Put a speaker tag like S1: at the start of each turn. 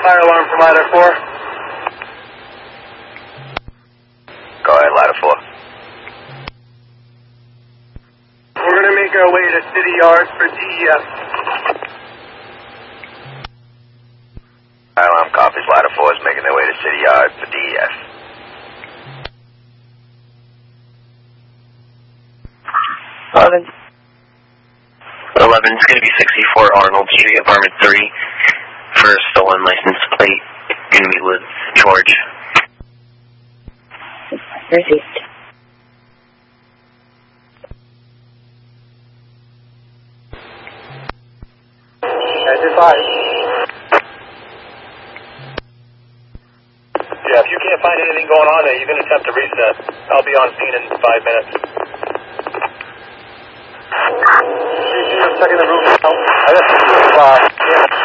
S1: fire alarm for ladder 4.
S2: Go ahead, ladder 4.
S1: We're going to make our way to City Yard for DEF.
S2: Fire alarm copies. Ladder 4 is making their way to City Yard for DEF.
S3: 11. 11 is going to be 64 Arnold Street, apartment 3, for a stolen license plate. Going to be with George.
S4: Received.
S1: Identify. Yeah, if you can't find anything going on there, you can attempt to reset. I'll be on scene in 5 minutes. Checking the roof now. I got 2 5. Yeah.